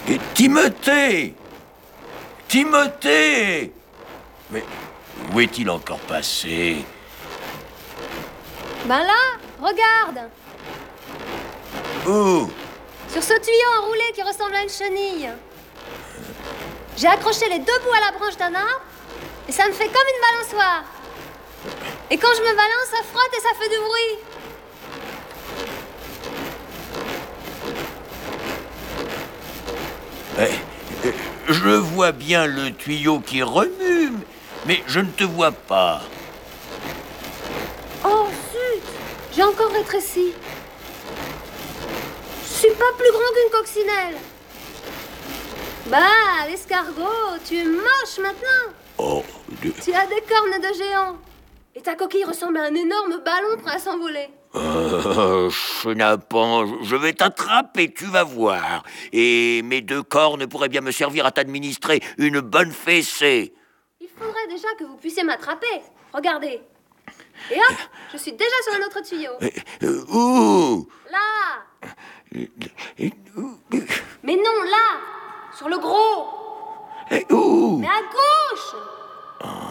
Timothée! Timothée! Mais où est-il encore passé? Ben là, regarde! Où? Sur ce tuyau enroulé qui ressemble à une chenille. J'ai accroché les deux bouts à la branche d'un arbre et ça me fait comme une balançoire. Et quand je me balance, ça frotte et ça fait du bruit. Je vois bien le tuyau qui remue, mais je ne te vois pas. Oh, zut! J'ai encore rétréci. Je suis pas plus grand qu'une coccinelle. Bah, l'escargot, tu es moche maintenant. Oh, Tu as des cornes de géant. Et ta coquille ressemble à un énorme ballon prêt à s'envoler. chenapan, je vais t'attraper, tu vas voir. Et mes deux cornes pourraient bien me servir à t'administrer une bonne fessée. Il faudrait déjà que vous puissiez m'attraper. Regardez. Et hop, je suis déjà sur un autre tuyau. Où? Là. Mais non, là. Sur le gros. Où? Mais à gauche.